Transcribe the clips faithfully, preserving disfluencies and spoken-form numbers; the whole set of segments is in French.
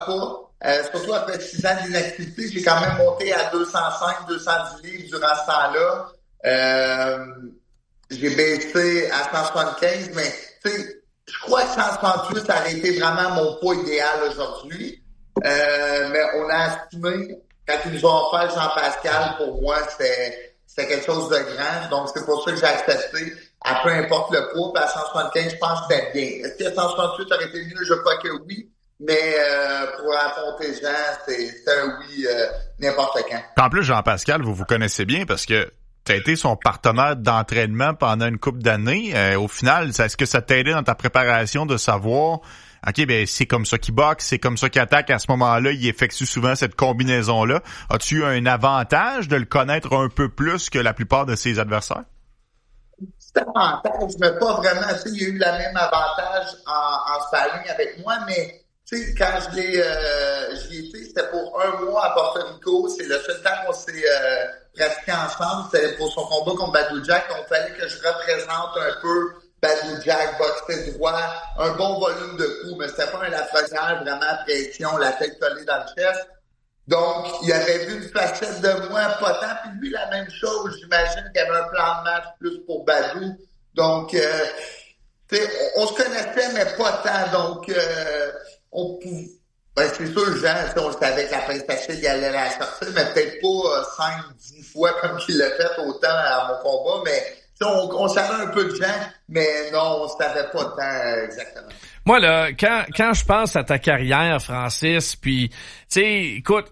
pas. Euh, surtout après six ans d'inactivité, j'ai quand même monté à deux cent cinq, deux cent dix livres durant ce temps-là. Euh, j'ai baissé à cent soixante-quinze, mais tu sais, je crois que cent soixante-huit, ça aurait été vraiment mon poids idéal aujourd'hui. Euh, mais on a estimé, quand ils nous ont offert Jean-Pascal, pour moi, c'était, c'était quelque chose de grand. Donc, c'est pour ça que j'ai accepté, à peu importe le poids. Puis à cent soixante-quinze, je pense que c'était bien. Est-ce que cent soixante-huit aurait été mieux? Je crois que oui. Mais euh, pour affronter Jean, c'est, c'est un oui euh, n'importe quand. En plus, Jean-Pascal, vous vous connaissez bien parce que tu as été son partenaire d'entraînement pendant une couple d'années. Euh, au final, est-ce que ça t'a aidé dans ta préparation de savoir, OK, ben c'est comme ça qu'il boxe, c'est comme ça qu'il attaque à ce moment-là, il effectue souvent cette combinaison-là. As-tu eu un avantage de le connaître un peu plus que la plupart de ses adversaires? C'est un avantage, mais pas vraiment. Tu sais, il y a eu le même avantage en, en sparring avec moi, mais tu sais, quand je l'ai, euh, j'y étais, c'était pour un mois à Porto Rico. C'est le seul temps qu'on s'est euh, pratiqué ensemble. C'était pour son combat contre Badou Jack. Donc, il fallait que je représente un peu Badou Jack, boxer droit, un bon volume de coups, mais c'était pas un Lafrenière, vraiment pression, la tête collée dans le chest. Donc, il avait vu une facette de moi pas tant. Puis lui, la même chose. J'imagine qu'il y avait un plan de match plus pour Badou. Donc, euh, tu sais, on, on se connaissait, mais pas tant. Donc, euh, on pouvait, ben c'est sûr, Jean, on savait que la pince facile, il allait la sortir, mais peut-être pas cinq, dix fois comme qu'il l'a fait autant à mon combat, mais on, on savait un peu de Jean, mais non, on savait pas tant euh, exactement. Moi, là, quand, quand je pense à ta carrière, Francis, puis, tu sais, écoute,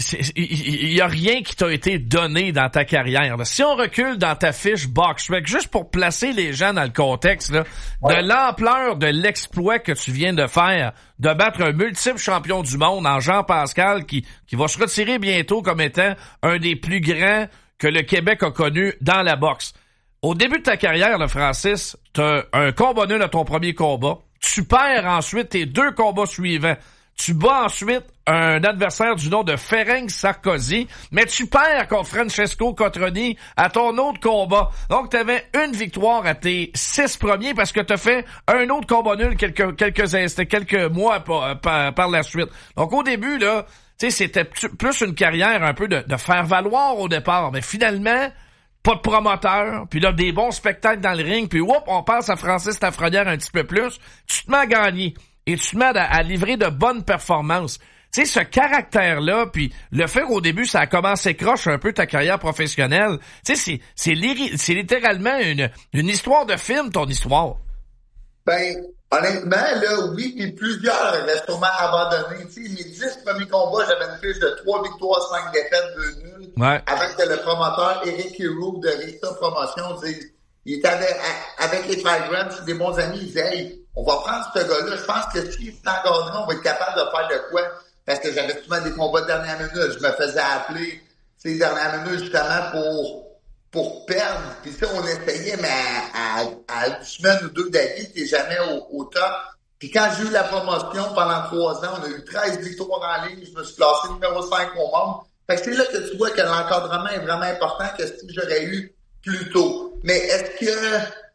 il y a rien qui t'a été donné dans ta carrière. Là. Si on recule dans ta fiche BoxRec, juste pour placer les gens dans le contexte, là, ouais. de l'ampleur de l'exploit que tu viens de faire, de battre un multiple champion du monde en Jean-Pascal, qui, qui va se retirer bientôt comme étant un des plus grands que le Québec a connu dans la boxe. Au début de ta carrière, là, Francis, t'as un combat nul à ton premier combat. Tu perds ensuite tes deux combats suivants. Tu bats ensuite un adversaire du nom de Ferenc Sarkozy, mais tu perds contre Francesco Cotroni à ton autre combat. Donc, tu avais une victoire à tes six premiers parce que tu as fait un autre combat nul quelques quelques instants, quelques mois par, par, par la suite. Donc, au début, là, tu sais, c'était plus une carrière un peu de, de faire valoir au départ, mais finalement, pas de promoteur, puis là, des bons spectacles dans le ring, puis whoop, on passe à Francis Lafrenière un petit peu plus. Tu te mets à gagner. Et tu te mets à, à livrer de bonnes performances. Tu sais, ce caractère-là, puis le fait qu'au début, ça a commencé croche un peu ta carrière professionnelle, tu sais, c'est, c'est, li- c'est littéralement une, une histoire de film, ton histoire. Ben, honnêtement, là, oui, puis plusieurs avaient sûrement abandonné. Tu sais, mes dix premiers combats, j'avais une fiche de trois victoires, cinq défaites, deux nuls. Ouais. Avec que le promoteur Eric Hero de Rista Promotion dise, il était avec, avec les Five Grams, c'est des bons amis, il disait, hey, on va prendre ce gars-là. Je pense que s'il est encadré, on va être capable de faire de quoi? Parce que j'avais souvent des combats de dernière minute. Je me faisais appeler, tu sais, dernière minute, justement, pour, pour perdre. Puis ça, on essayait, mais à, à, à une semaine ou deux d'avis, t'es jamais au, au top. Puis quand j'ai eu la promotion pendant trois ans, on a eu treize victoires en ligne. Je me suis classé numéro cinq au monde. Fait que c'est là que tu vois que l'encadrement est vraiment important que si j'aurais eu plus tôt. Mais est-ce que...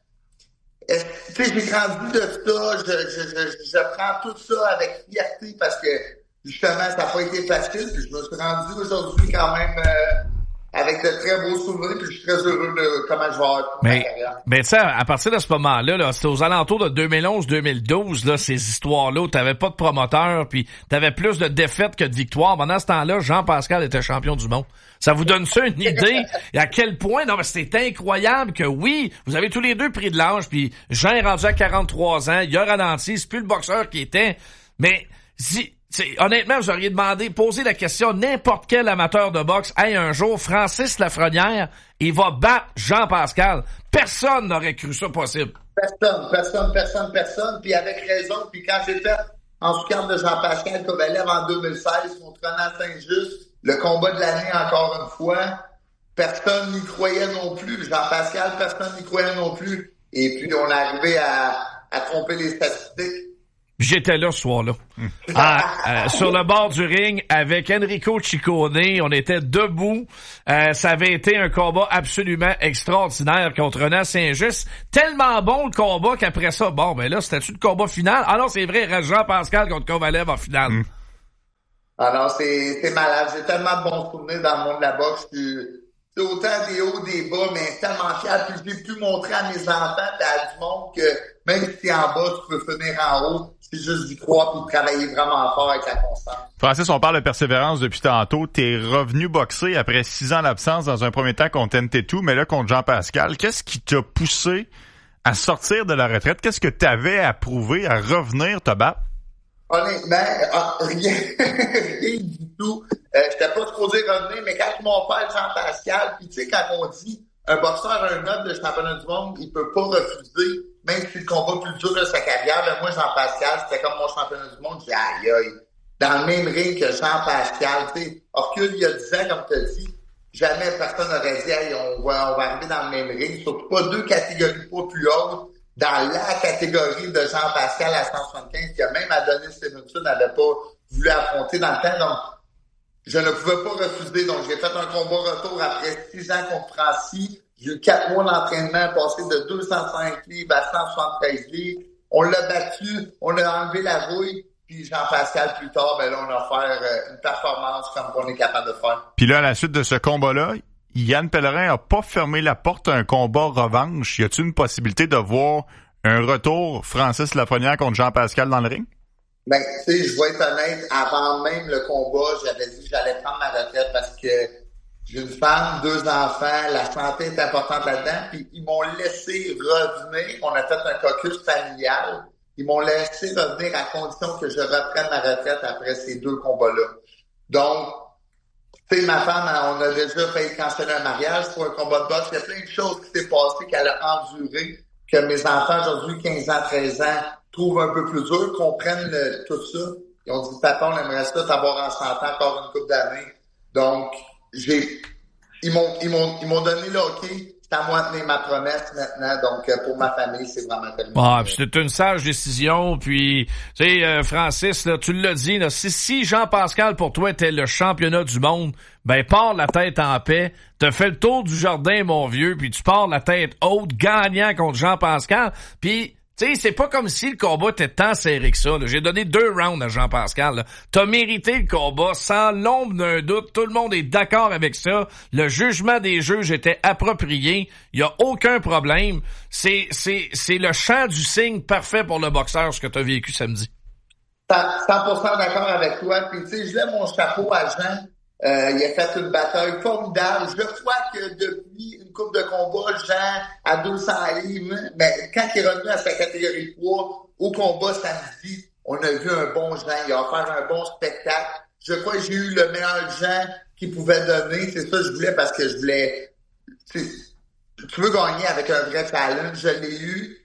Tu sais, j'ai grandi de ça, je, je, je, je prends tout ça avec fierté parce que, justement, ça n'a pas été facile, puis je me suis rendu aujourd'hui quand même euh, avec de très beaux souvenirs, puis je suis très heureux de comment je vais avoir ma carrière. Mais tu sais, à partir de ce moment-là, là, c'était aux alentours de deux mille onze deux mille douze, là, ces histoires-là où t'avais pas de promoteur, puis t'avais plus de défaites que de victoires. Pendant ce temps-là, Jean-Pascal était champion du monde. Ça vous donne ça une idée à quel point, non, mais c'est incroyable que oui, vous avez tous les deux pris de l'âge, puis Jean est rendu à quarante-trois ans, il a ralenti, c'est plus le boxeur qui était, mais si, honnêtement, vous auriez demandé, posé la question à n'importe quel amateur de boxe, hey, un jour, Francis Lafrenière, il va battre Jean-Pascal. Personne n'aurait cru ça possible. Personne, personne, personne, personne, puis avec raison, puis quand j'ai fait en sous-carte de Jean-Pascal Kovalev en deux mille seize contre Renan Saint-Just, le combat de l'année, encore une fois, personne n'y croyait non plus. Jean-Pascal, personne n'y croyait non plus. Et puis, on est arrivé à, à tromper les statistiques. J'étais là ce soir-là. Ah, euh, sur le bord du ring avec Enrico Ciccone. On était debout. Euh, ça avait été un combat absolument extraordinaire contre Renan Saint-Just. Tellement bon le combat qu'après ça, bon, ben là, c'était-tu le combat final? Ah non, c'est vrai, il reste Jean-Pascal contre Kovalev en finale. Mm. Ah non, c'est, c'est malade. J'ai tellement de bons souvenirs dans le monde de la boxe. C'est autant des hauts, des bas, mais tellement fier. Puis j'ai pu montrer à mes enfants et à du monde que même si t'es en bas, tu peux finir en haut. C'est juste d'y croire puis de travailler vraiment fort avec la constance. Francis, on parle de persévérance depuis tantôt. T'es revenu boxer après six ans d'absence dans un premier temps contre N T deux, mais là contre Jean-Pascal. Qu'est-ce qui t'a poussé à sortir de la retraite? Qu'est-ce que t'avais à prouver, à revenir te battre? Honnêtement, ah, rien, rien du tout. Euh, j'étais pas supposé revenir, mais quand mon père Jean-Pascal, puis tu sais, quand on dit un boxeur a un offre de championnat du monde, il peut pas refuser, même si le combat plus dur de sa carrière. Ben moi, Jean-Pascal, c'était comme mon championnat du monde. J'ai dit, aïe, aïe. Dans le même ring que Jean-Pascal, tu sais. Orcule, il y a dix ans, comme tu as dit, jamais personne n'aurait dit, hey, on va, on va arriver dans le même ring. Surtout pas deux catégories de poids plus hautes. Dans la catégorie de Jean-Pascal à cent soixante-quinze, qui a même Adonis Stevenson n'avait pas voulu affronter dans le temps. Donc, je ne pouvais pas refuser. Donc, j'ai fait un combat retour après six ans contre Francis. J'ai eu quatre mois d'entraînement, passé de deux cent cinq livres à cent soixante-treize livres. On l'a battu, on a enlevé la rouille. Puis Jean-Pascal, plus tard, ben là, on a fait une performance comme on est capable de faire. Puis là, à la suite de ce combat-là, Yann Pellerin a pas fermé la porte à un combat revanche. Y a-t-il une possibilité de voir un retour Francis Lafrenière contre Jean-Pascal dans le ring? Ben, tu sais, je vais être honnête, avant même le combat, j'avais dit que j'allais prendre ma retraite parce que j'ai une femme, deux enfants, la santé est importante là-dedans, puis ils m'ont laissé revenir. On a fait un caucus familial. Ils m'ont laissé revenir à condition que je reprenne ma retraite après ces deux combats-là. Donc, tu sais, ma femme, on a déjà failli canceller un mariage pour un combat de boxe. Il y a plein de choses qui s'est passées qu'elle a endurées, que mes enfants aujourd'hui, quinze ans, treize ans, trouvent un peu plus dur, comprennent le, tout ça. Ils ont dit, papa, on aimerait ça t'avoir en santé encore une couple d'années. Donc, j'ai, ils m'ont, ils m'ont, ils m'ont donné le hockey. C'est à moi de tenir ma promesse maintenant. Donc, pour ma famille, c'est vraiment tellement... Ah, c'est une sage décision. Puis, tu sais, euh, Francis, là, tu l'as dit, là, si, si Jean-Pascal, pour toi, était le championnat du monde, ben, pars la tête en paix. T'as fait le tour du jardin, mon vieux, puis tu pars la tête haute, gagnant contre Jean-Pascal. Puis, tu sais, c'est pas comme si le combat était tant serré que ça. Là. J'ai donné deux rounds à Jean-Pascal. Là. T'as mérité le combat sans l'ombre d'un doute. Tout le monde est d'accord avec ça. Le jugement des juges était approprié. Il y a aucun problème. C'est, c'est, c'est le chant du signe parfait pour le boxeur, ce que t'as vécu samedi. cent pour cent d'accord avec toi. Puis, tu sais, je lève mon chapeau à Jean. Euh, il a fait une bataille formidable. Je crois que depuis une coupe de combat, Jean, à deux cents livres, ben, quand il est revenu à sa catégorie de poids, au combat samedi, on a vu un bon Jean. Il a offert un bon spectacle. Je crois que j'ai eu le meilleur Jean qu'il pouvait donner. C'est ça que je voulais parce que je voulais... Tu, tu veux gagner avec un vrai challenge. Je l'ai eu.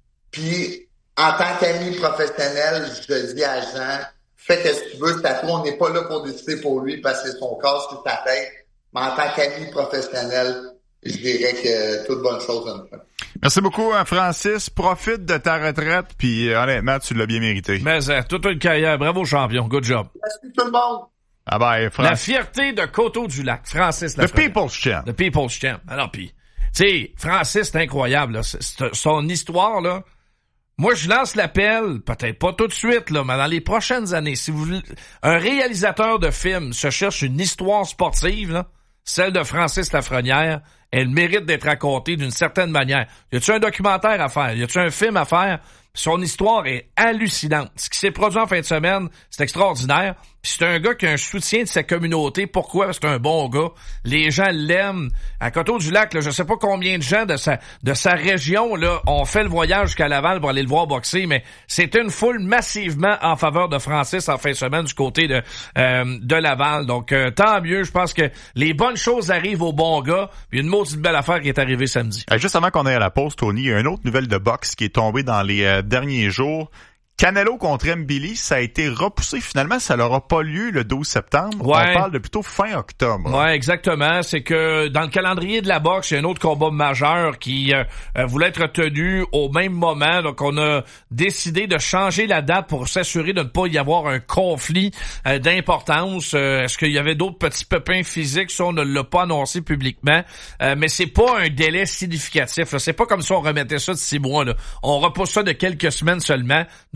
Puis, en tant qu'ami professionnel, je dis à Jean... Fais ce que tu veux, c'est à toi. On n'est pas là pour décider pour lui parce que c'est son corps sur ta tête. Mais en tant qu'ami professionnel, je dirais que toute bonne chose en fait. Merci beaucoup, Francis. Profite de ta retraite, puis honnêtement, tu l'as bien mérité. Mais euh, toute une carrière. Bravo, champion. Good job. Merci tout le monde. Ah ben, Fran... La fierté de Coteau-du-Lac. Francis Lafrenière. The People's Champ. The People's Champ. Alors, puis, tu sais, Francis, c'est incroyable. Là. C'est, c'est, son histoire, là. Moi, je lance l'appel, peut-être pas tout de suite, là, mais dans les prochaines années, si vous un réalisateur de film se cherche une histoire sportive, là, celle de Francis Lafrenière, elle mérite d'être racontée d'une certaine manière. Y a-tu un documentaire à faire? Y a-tu un film à faire? Son histoire est hallucinante. Ce qui s'est produit en fin de semaine, c'est extraordinaire. Puis c'est un gars qui a un soutien de sa communauté. Pourquoi? Parce que c'est un bon gars. Les gens l'aiment. À Coteau-du-Lac, là, je sais pas combien de gens de sa de sa région là ont fait le voyage jusqu'à Laval pour aller le voir boxer, mais c'est une foule massivement en faveur de Francis en fin de semaine du côté de euh, de Laval. Donc euh, tant mieux. Je pense que les bonnes choses arrivent aux bons gars. Puis une maudite belle affaire qui est arrivée samedi. Euh, juste avant qu'on aille à la pause, Tony, il y a une autre nouvelle de boxe qui est tombée dans les euh, derniers jours. Canelo contre Mbili, ça a été repoussé. Finalement, ça n'aura pas lieu le douze septembre. Ouais. On parle de plutôt fin octobre. Ouais, exactement. C'est que dans le calendrier de la boxe, il y a un autre combat majeur qui euh, voulait être tenu au même moment. Donc, on a décidé de changer la date pour s'assurer de ne pas y avoir un conflit euh, d'importance. Euh, est-ce qu'il y avait d'autres petits pépins physiques? Ça, on ne l'a pas annoncé publiquement. Euh, mais c'est pas un délai significatif. Là. C'est pas comme si on remettait ça de six mois. Là. On repousse ça de quelques semaines seulement. Donc,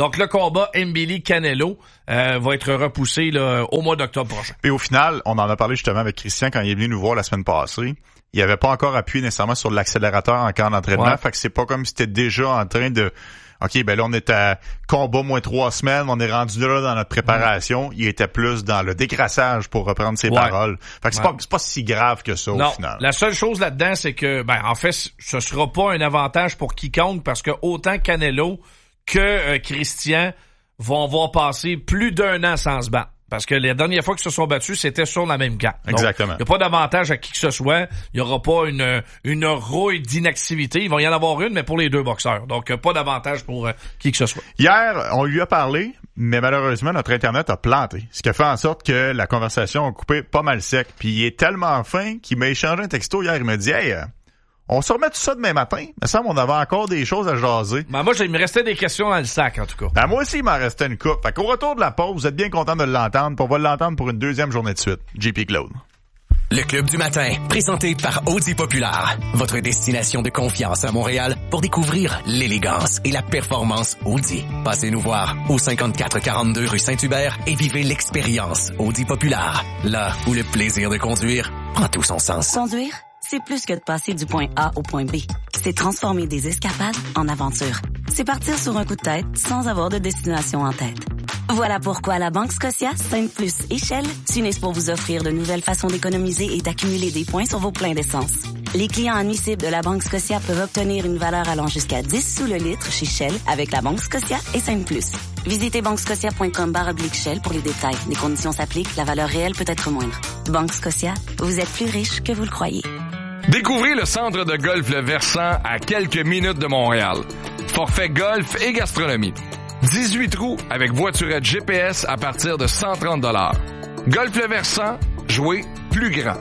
Donc, le combat Mbili-Canelo euh, va être repoussé là, au mois d'octobre prochain. Et au final, on en a parlé justement avec Christian quand il est venu nous voir la semaine passée. Il avait pas encore appuyé nécessairement sur l'accélérateur en camp d'entraînement. Ouais. Fait que c'est pas comme si c'était déjà en train de... OK, ben là, on est à combat moins trois semaines, on est rendu là dans notre préparation. Mmh. Il était plus dans le décrassage pour reprendre ses ouais. paroles. Fait que c'est, ouais. pas, c'est pas si grave que ça, non, au final. La seule chose là-dedans, c'est que, ben, en fait, ce sera pas un avantage pour quiconque parce que autant Canelo que euh, Christian vont voir passer plus d'un an sans se battre. Parce que les dernières fois qu'ils se sont battus, c'était sur la même carte. Exactement. Il n'y a pas d'avantage à qui que ce soit. Il n'y aura pas une une rouille d'inactivité. Il va y en avoir une, mais pour les deux boxeurs. Donc, pas d'avantage pour euh, qui que ce soit. Hier, on lui a parlé, mais malheureusement, notre Internet a planté. Ce qui a fait en sorte que la conversation a coupé pas mal sec. Puis il est tellement fin qu'il m'a échangé un texto hier. Il m'a dit « Hey, euh, on se remet tout ça demain matin. Il me semble qu'on avait encore des choses à jaser. » Ben moi, il me restait des questions dans le sac, en tout cas. Ben moi aussi, il m'en restait une coupe. Fait qu'au retour de la pause, vous êtes bien content de l'entendre. Puis on va l'entendre pour une deuxième journée de suite. J P Claude. Le Club du matin, présenté par Audi Populaire. Votre destination de confiance à Montréal pour découvrir l'élégance et la performance Audi. Passez nous voir au cinquante-quatre quarante-deux rue Saint-Hubert et vivez l'expérience Audi Populaire. Là où le plaisir de conduire prend tout son sens. Conduire, c'est plus que de passer du point A au point B. C'est transformer des escapades en aventures. C'est partir sur un coup de tête sans avoir de destination en tête. Voilà pourquoi la Banque Scotia, Sainte-Plus et Shell s'unissent pour vous offrir de nouvelles façons d'économiser et d'accumuler des points sur vos pleins d'essence. Les clients admissibles de la Banque Scotia peuvent obtenir une valeur allant jusqu'à dix sous le litre chez Shell avec la Banque Scotia et Sainte-Plus. Visitez banquescotia point com barre oblique Shell pour les détails. Les conditions s'appliquent, la valeur réelle peut être moindre. Banque Scotia, vous êtes plus riche que vous le croyez. Découvrez le centre de golf Le Versant à quelques minutes de Montréal. Forfait golf et gastronomie. dix-huit trous avec voiturette G P S à partir de cent trente dollars. Golf Le Versant, jouez plus grand.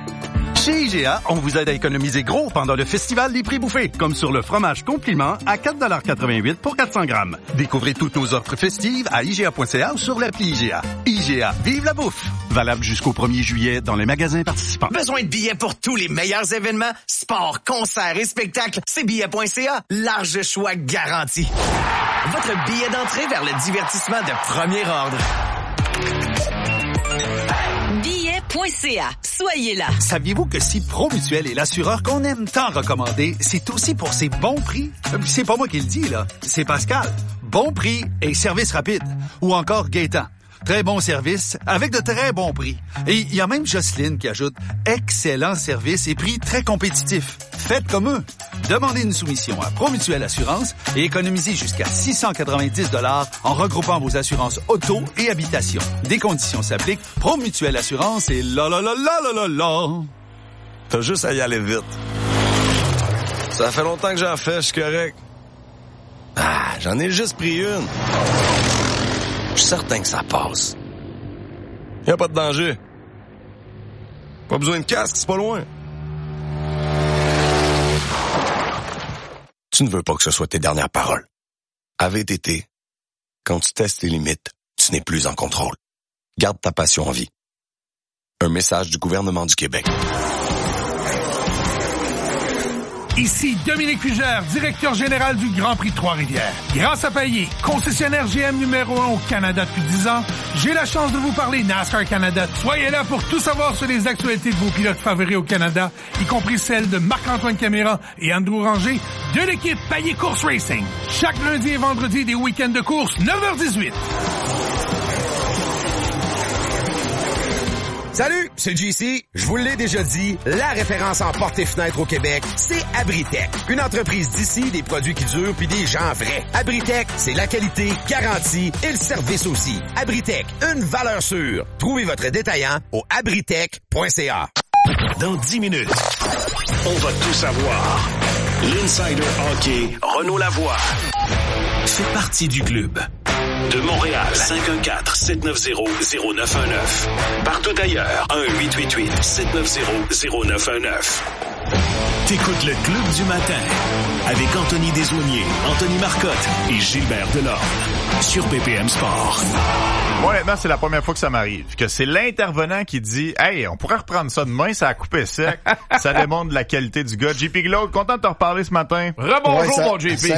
Chez I G A, on vous aide à économiser gros pendant le festival des prix bouffés, comme sur le fromage compliment à quatre dollars quatre-vingt-huit pour quatre cents grammes. Découvrez toutes nos offres festives à I G A point C A ou sur l'appli I G A. I G A, vive la bouffe! Valable jusqu'au premier juillet dans les magasins participants. Besoin de billets pour tous les meilleurs événements? Sport, concerts et spectacles? C'est billets point C A. Large choix garanti. Votre billet d'entrée vers le divertissement de premier ordre. billets point C A. Soyez là. Saviez-vous que si Promutuel est l'assureur qu'on aime tant recommander, c'est aussi pour ses bons prix? C'est pas moi qui le dis, là. C'est Pascal. Bon prix et service rapide. Ou encore Gaétan. Très bon service avec de très bons prix. Et il y a même Jocelyne qui ajoute excellent service et prix très compétitifs. Faites comme eux. Demandez une soumission à Promutuel Assurance et économisez jusqu'à six cent quatre-vingt-dix dollars en regroupant vos assurances auto et habitation. Des conditions s'appliquent. Promutuel Assurance et la la la la la la la. T'as juste à y aller vite. Ça fait longtemps que j'en fais, je suis correct. Ah, j'en ai juste pris une. Je suis certain que ça passe. Y a pas de danger. Pas besoin de casque, c'est pas loin. Tu ne veux pas que ce soit tes dernières paroles. À V T T, quand tu testes tes limites, tu n'es plus en contrôle. Garde ta passion en vie. Un message du gouvernement du Québec. Ici Dominique Fugère, directeur général du Grand Prix de Trois-Rivières. Grâce à Payet, concessionnaire G M numéro un au Canada depuis dix ans, j'ai la chance de vous parler NASCAR Canada. Soyez là pour tout savoir sur les actualités de vos pilotes favoris au Canada, y compris celles de Marc-Antoine Caméra et Andrew Ranger de l'équipe Payet Course Racing. Chaque lundi et vendredi des week-ends de course, neuf heures dix-huit. Salut, c'est J C. Je vous l'ai déjà dit, la référence en portes et fenêtres au Québec, c'est Abritech. Une entreprise d'ici, des produits qui durent puis des gens vrais. Abritech, c'est la qualité garantie et le service aussi. Abritech, une valeur sûre. Trouvez votre détaillant au abritech point c a. Dans dix minutes, on va tout savoir. L'Insider Hockey, Renaud Lavoie, fait partie du club. De Montréal, cinq un quatre, sept neuf zéro, zéro neuf un neuf. Partout ailleurs, un huit huit huit, sept neuf zéro, zéro neuf un neuf. T'écoutes le Club du matin avec Anthony Desaulniers, Anthony Marcotte et Gilbert Delorme sur B P M Sport. Moi, honnêtement, c'est la première fois que ça m'arrive. Que c'est l'intervenant qui dit « Hey, on pourrait reprendre ça demain, ça a coupé sec. » Ça démontre la qualité du gars. J P Claude, content de te reparler ce matin. Rebonjour, ouais, ça, mon J P. Ça,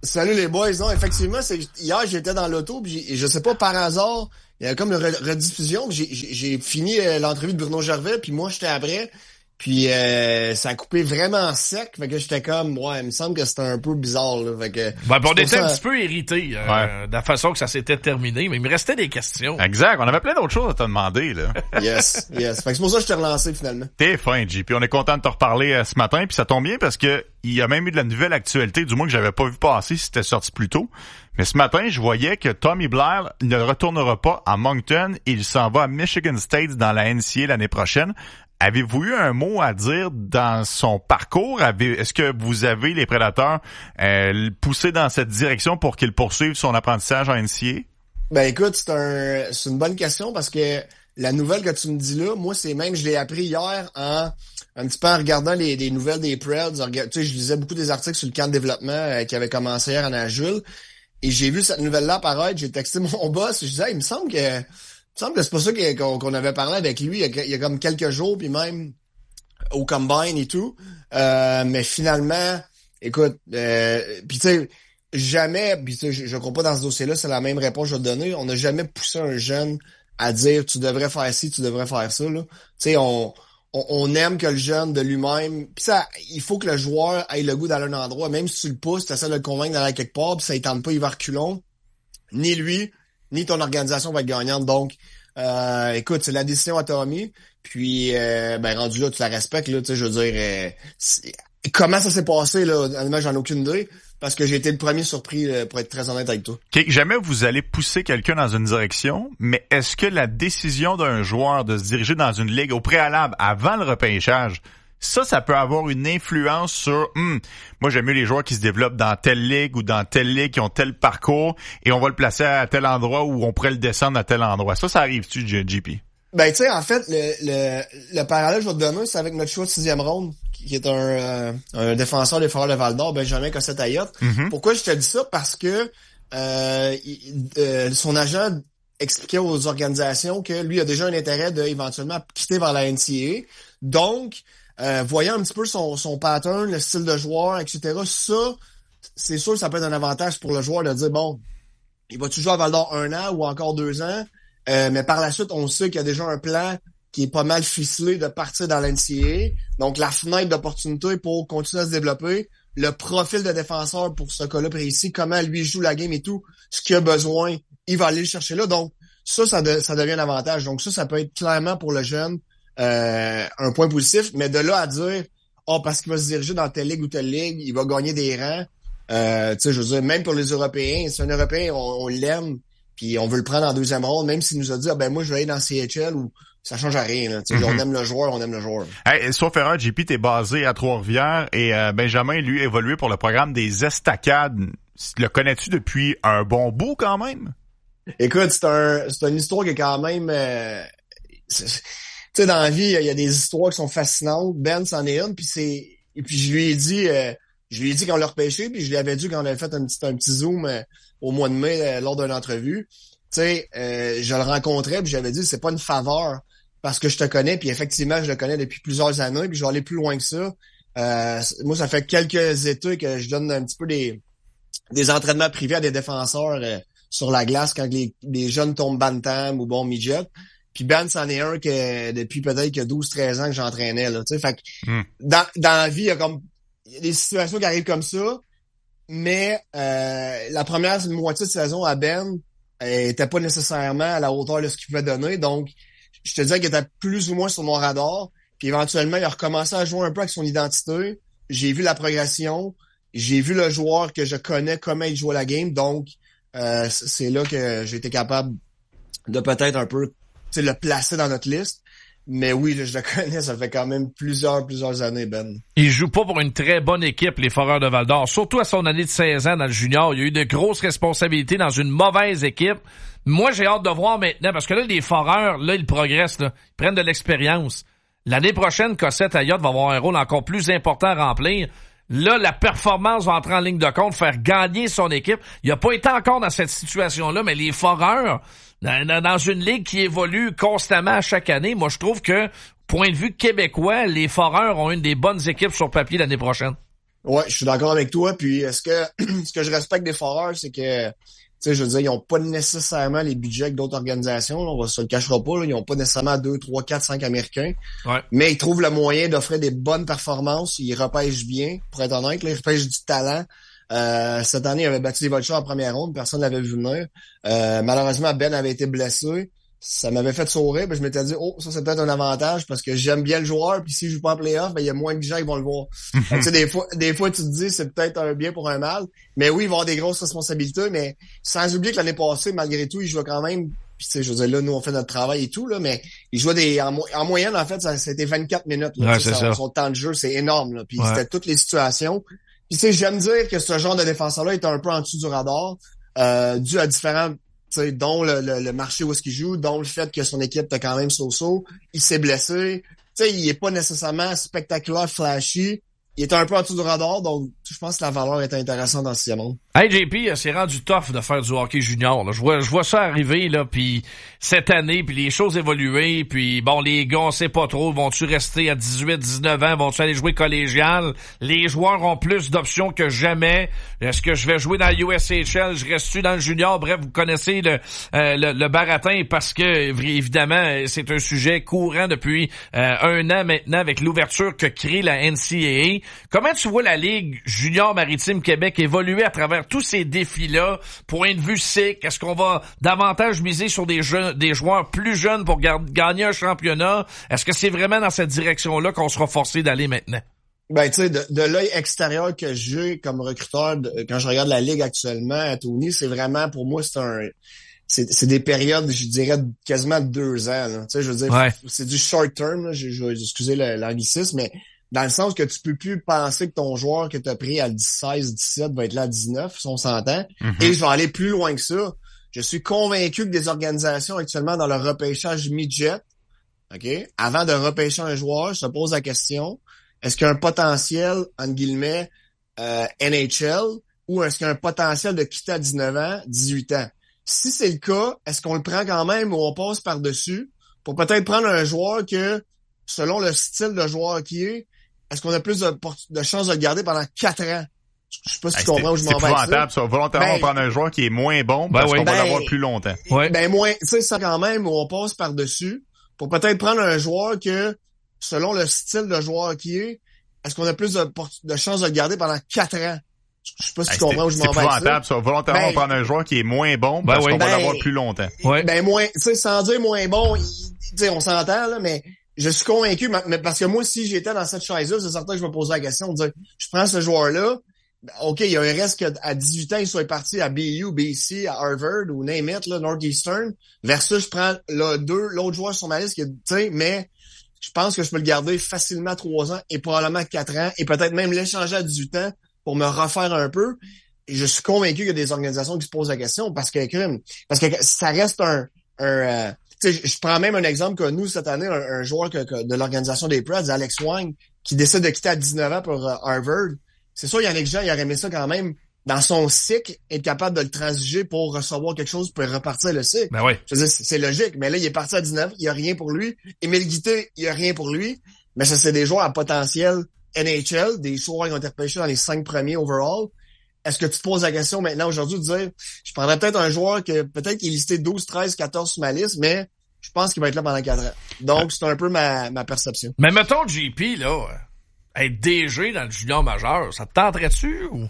Salut les boys. Non, effectivement, c'est hier j'étais dans l'auto puis je sais pas par hasard, il y a comme une rediffusion, j'ai j'ai, j'ai fini euh, l'entrevue de Bruno Gervais puis moi j'étais après. Puis euh, ça a coupé vraiment sec, fait que j'étais comme, ouais, il me semble que c'était un peu bizarre, là, fait que... Ben, on était ça... un petit peu irrités euh, ouais. de la façon que ça s'était terminé, mais il me restait des questions. Exact, on avait plein d'autres choses à te demander, là. Yes, yes, fait que c'est pour ça que je t'ai relancé, finalement. T'es fin, J P, on est content de te reparler euh, ce matin, puis ça tombe bien parce que il y a même eu de la nouvelle actualité, du moins que j'avais pas vu passer si c'était sorti plus tôt. Mais ce matin, je voyais que Tommy Blair ne retournera pas à Moncton, il s'en va à Michigan State dans la N C A A l'année prochaine. Avez-vous eu un mot à dire dans son parcours? Avez, est-ce que vous avez, les Prédateurs, euh, poussé dans cette direction pour qu'il poursuive son apprentissage en N C A A? Ben écoute, c'est un c'est une bonne question parce que la nouvelle que tu me dis là, moi c'est même, je l'ai appris hier en un petit peu en regardant les, les nouvelles des Preds. Tu sais, je lisais beaucoup des articles sur le camp de développement euh, qui avait commencé hier à Nashville. Et j'ai vu cette nouvelle-là apparaître, j'ai texté mon boss, je disais, hey, il me semble que il me semble que c'est pas ça qu'on, qu'on avait parlé avec lui il y, a, il y a comme quelques jours, puis même au Combine et tout. Euh, mais finalement, écoute, euh, puis tu sais, jamais, puis tu sais, je, je crois pas dans ce dossier-là, c'est la même réponse que je vais te donner. On n'a jamais poussé un jeune à dire tu devrais faire ci, tu devrais faire ça. Tu sais, on, on, on aime que le jeune de lui-même. Puis ça, il faut que le joueur ait le goût d'aller à un endroit. Même si tu le pousses, tu essaies de le convaincre d'aller quelque part, puis ça ne tente pas, il va reculons. Ni lui, ni ton organisation va être gagnante. Donc, euh, écoute, c'est la décision à Tommy. Puis, euh, ben rendu là, tu la respectes. Là, tu sais, je veux dire, euh, comment ça s'est passé là, honnêtement, j'en ai aucune idée. Parce que j'ai été le premier surpris, euh, pour être très honnête avec toi. Okay, jamais vous allez pousser quelqu'un dans une direction, mais est-ce que la décision d'un joueur de se diriger dans une ligue au préalable, avant le repêchage, ça, ça peut avoir une influence sur, hum, moi j'aime mieux les joueurs qui se développent dans telle ligue ou dans telle ligue, qui ont tel parcours, et on va le placer à tel endroit où on pourrait le descendre à tel endroit. Ça, ça arrive-tu, J P? Ben, tu sais, en fait, le, le, le parallèle que je vais te donner, c'est avec notre choix de sixième ronde, qui est un, euh, un défenseur des Foreurs de Val-d'Or, Benjamin Cossette-Ayotte. Mm-hmm. Pourquoi je te dis ça? Parce que euh, il, euh, son agent expliquait aux organisations que lui a déjà un intérêt de éventuellement quitter vers la N C A A. Donc, euh, voyant un petit peu son, son pattern, le style de joueur, et cetera, ça, c'est sûr que ça peut être un avantage pour le joueur de dire, bon, il va-tu jouer à Val-d'Or un an ou encore deux ans? Euh, mais par la suite, on sait qu'il y a déjà un plan qui est pas mal ficelé de partir dans l'N C A A. Donc, la fenêtre d'opportunité pour continuer à se développer, le profil de défenseur pour ce cas-là précis, comment lui joue la game et tout, ce qu'il a besoin, il va aller le chercher là. Donc, ça, ça, de, ça devient un avantage. Donc, ça, ça peut être clairement pour le jeune euh, un point positif. Mais de là à dire, oh, parce qu'il va se diriger dans telle ligue ou telle ligue, il va gagner des rangs. Euh, tu sais, je veux dire, même pour les Européens, c'est un Européen, on, on l'aime. Puis on veut le prendre en deuxième ronde, même s'il nous a dit, ah ben moi je vais aller dans C H L ou ça change à rien. Là. Mm-hmm. On aime le joueur, on aime le joueur. Hey, sauf erreur, J P, t'es basé à Trois-Rivières et euh, Benjamin, lui, évolué pour le programme des Estacades. Le connais-tu depuis un bon bout quand même? Écoute, c'est un c'est une histoire qui est quand même... Euh, tu sais, dans la vie, il y a des histoires qui sont fascinantes. Ben, c'en est une, puis c'est... Et puis je lui ai dit... Euh, je lui ai dit qu'on l'a repêché, puis je lui avais dit quand on avait fait un petit, un petit zoom euh, au mois de mai euh, lors d'une entrevue. Tu sais, euh, je le rencontrais, puis j'avais dit c'est pas une faveur parce que je te connais, puis effectivement, je le connais depuis plusieurs années, puis je vais aller plus loin que ça. Euh, moi, ça fait quelques étés que je donne un petit peu des, des entraînements privés à des défenseurs euh, sur la glace quand les, les jeunes tombent bantam ou bon midget. Puis Ben, c'en est un que depuis peut-être que douze treize ans que j'entraînais. Là, tu sais, fait que mm. dans, dans la vie, il y a comme il y a des situations qui arrivent comme ça, mais euh, la première moitié de saison à Ben elle était pas nécessairement à la hauteur de ce qu'il pouvait donner, donc je te disais qu'il était plus ou moins sur mon radar, puis éventuellement il a recommencé à jouer un peu avec son identité, j'ai vu la progression, j'ai vu le joueur que je connais, comment il joue à la game, donc euh, c'est là que j'ai été capable de peut-être un peu le placer dans notre liste. Mais oui, là, je le connais, ça fait quand même plusieurs, plusieurs années, Ben. Il joue pas pour une très bonne équipe, les Foreurs de Val-d'Or. Surtout à son année de seize ans dans le junior. Il y a eu de grosses responsabilités dans une mauvaise équipe. Moi, j'ai hâte de voir maintenant, parce que là, les Foreurs, là, ils progressent, là. Ils prennent de l'expérience. L'année prochaine, Cossette-Ayotte va avoir un rôle encore plus important à remplir. Là, la performance va entrer en ligne de compte, faire gagner son équipe. Il a pas été encore dans cette situation-là, mais les Foreurs, dans une ligue qui évolue constamment à chaque année, moi, je trouve que, point de vue québécois, les Foreurs ont une des bonnes équipes sur papier l'année prochaine. Ouais, je suis d'accord avec toi. Puis est-ce que ce que je respecte des Foreurs, c'est que, tu sais, je veux dire, ils ont pas nécessairement les budgets que d'autres organisations. Là, on va se le cachera pas. Là, ils ont pas nécessairement deux, trois, quatre, cinq Américains. Ouais. Mais ils trouvent le moyen d'offrir des bonnes performances. Ils repêchent bien, pour être honnête. Là, ils repêchent du talent. Euh, cette année, ils avaient battu les Vultures en première ronde. Personne l'avait vu venir. Euh, malheureusement, Ben avait été blessé. Ça m'avait fait sourire, ben je m'étais dit, oh, ça c'est peut-être un avantage parce que j'aime bien le joueur, puis s'il joue pas en play-off, ben il y a moins de gens qui vont le voir. Tu sais, des fois, des fois tu te dis c'est peut-être un bien pour un mal, mais oui, il va avoir des grosses responsabilités, mais sans oublier que l'année passée, malgré tout, il jouait quand même. Puis tu sais, je veux dire, là, nous on fait notre travail et tout, là, mais il jouait des en, mo- en moyenne, en fait, ça c'était vingt-quatre minutes. Là, ouais, c'est ça. Son temps de jeu, c'est énorme, là. Puis ouais. C'était toutes les situations. Puis tu sais, j'aime dire que ce genre de défenseur-là est un peu en dessous du radar, euh, dû à différents. T'sais, dont le, le, le marché où est-ce qu'il joue, dont le fait que son équipe était quand même so-so, il s'est blessé. T'sais, il est pas nécessairement spectaculaire, flashy. Il est un peu en dessous du radar, donc je pense que la valeur est intéressante dans ce monde. Hey J P, c'est rendu tough de faire du hockey junior. Là. Je vois, je vois ça arriver là, puis cette année, puis les choses évoluer, puis bon, les gars, on sait pas trop, vont-tu rester à dix-huit, dix-neuf ans, vont-tu aller jouer collégial? Les joueurs ont plus d'options que jamais. Est-ce que je vais jouer dans l'U S H L? Je reste-tu dans le junior? Bref, vous connaissez le, euh, le, le baratin parce que évidemment, c'est un sujet courant depuis euh, un an maintenant avec l'ouverture que crée la N C A A. Comment tu vois la Ligue junior maritime Québec évoluer à travers tous ces défis-là? Point de vue S I C, est-ce qu'on va davantage miser sur des jeunes, des joueurs plus jeunes pour ga- gagner un championnat? Est-ce que c'est vraiment dans cette direction-là qu'on sera forcé d'aller maintenant? Ben, tu sais, de, de l'œil extérieur que j'ai comme recruteur, de, quand je regarde la Ligue actuellement à Tony, c'est vraiment, pour moi, c'est un... C'est, c'est des périodes, je dirais, quasiment deux ans. Tu sais, je veux dire, ouais. C'est du short term, là, je, je vais excuser l'anglicisme, mais dans le sens que tu peux plus penser que ton joueur que tu as pris à seize, dix-sept va être là à dix-neuf, si on s'entend. Mm-hmm. Et je vais aller plus loin que ça. Je suis convaincu que des organisations actuellement dans le repêchage midget, OK, avant de repêcher un joueur, se posent la question, est-ce qu'il y a un potentiel, entre guillemets, euh, N H L, ou est-ce qu'il y a un potentiel de quitter à dix-neuf ans, dix-huit ans? Si c'est le cas, est-ce qu'on le prend quand même ou on passe par-dessus pour peut-être prendre un joueur que, selon le style de joueur qui est, est-ce qu'on a plus de, de chances de le garder pendant quatre ans? Je sais pas si hey, tu comprends où je m'en vais. C'est épouvantable, ça. Volontairement, ben, on prend un joueur qui est moins bon parce ben, qu'on ben, va l'avoir plus longtemps. Ouais. Ben, moins, tu sais, ça quand même, où on passe par-dessus pour peut-être prendre un joueur que, selon le style de joueur qui est, est-ce qu'on a plus de, de chances de le garder pendant quatre ans? Je sais pas si hey, tu comprends où je m'en vais. C'est épouvantable, ça. Volontairement, ben, on prend un joueur qui est moins bon parce ben, qu'on ben, va l'avoir plus longtemps. Ouais. Ben, moins, tu sais, sans dire moins bon, tu sais, on s'entend, là, mais je suis convaincu, mais parce que moi, si j'étais dans cette chaise-là, c'est certain que je me poser la question de dire, je prends ce joueur-là, OK, il y a un risque qu'à dix-huit ans, il soit parti à B U, B C, à Harvard ou name it, là, Northeastern, versus je prends là, deux, l'autre joueur sur ma liste, qui tu sais, mais je pense que je peux le garder facilement trois ans et probablement quatre ans et peut-être même l'échanger à dix-huit ans pour me refaire un peu. Et je suis convaincu qu'il y a des organisations qui se posent la question parce que, parce que ça reste un, un, euh, tu sais, je prends même un exemple que nous, cette année, un, un joueur que, que de l'organisation des Preds, Alex Wang, qui décide de quitter à dix-neuf ans pour uh, Harvard. C'est sûr, Yannick Jean, il aurait aimé ça quand même, dans son cycle, être capable de le transiger pour recevoir quelque chose pour repartir le cycle. Ben oui. Je veux dire, c'est logique. Mais là, il est parti à dix-neuf, il y a rien pour lui. Émile Guité, il y a rien pour lui. Mais ça, c'est des joueurs à potentiel N H L, des joueurs qui ont été repêchés dans les cinq premiers overall. Est-ce que tu te poses la question maintenant aujourd'hui de dire, je prendrais peut-être un joueur que peut-être qu'il est listé douze, treize, quatorze sur ma liste, mais je pense qu'il va être là pendant quatre ans. Donc, c'est un peu ma, ma perception. Mais mettons J P, là, être D G dans le junior majeur, ça te tenterait-tu ou?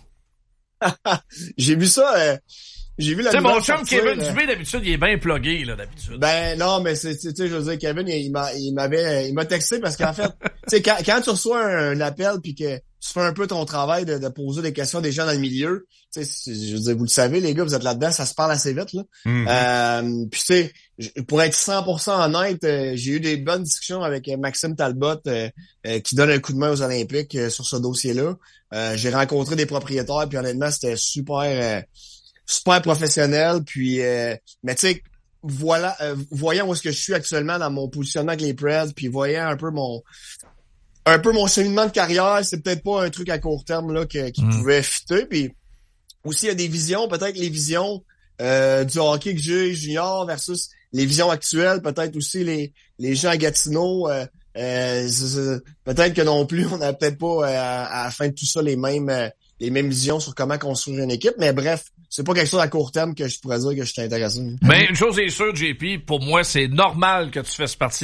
J'ai vu ça, euh, j'ai vu la Tu sais, mon chum sortir, Kevin euh... Dubé, d'habitude, il est bien plugué, là, d'habitude. Ben, non, mais c'est, tu sais, je veux dire, Kevin, il m'a, il m'avait, il m'a texté parce qu'en fait, tu sais, quand, quand tu reçois un, un appel puis que tu fais un peu ton travail de, de poser des questions des gens dans le milieu, tu sais, je veux dire, vous le savez, les gars, vous êtes là-dedans, ça se parle assez vite, là. Mm-hmm. Euh, puis tu sais, pour être cent pour cent honnête, euh, j'ai eu des bonnes discussions avec Maxime Talbot, euh, euh, qui donne un coup de main aux Olympiques euh, sur ce dossier-là. Euh, j'ai rencontré des propriétaires, puis honnêtement, c'était super, euh, super professionnel. Puis, euh, mais tu sais, voilà, euh, voyant où est-ce que je suis actuellement dans mon positionnement avec les Preds, puis voyant un peu mon, un peu mon cheminement de carrière, c'est peut-être pas un truc à court terme là que, qui mmh. pouvait fitter. Puis aussi, il y a des visions, peut-être les visions euh, du hockey que j'ai junior versus les visions actuelles, peut-être aussi les les gens à Gatineau, euh, Euh, c'est, c'est, peut-être que non plus, on n'a peut-être pas euh, à, à la fin de tout ça les mêmes euh, les mêmes visions sur comment construire une équipe, mais bref, c'est pas quelque chose à court terme que je pourrais dire que je suis intéressé. Mais une chose est sûre, J P, pour moi, c'est normal que tu fasses partie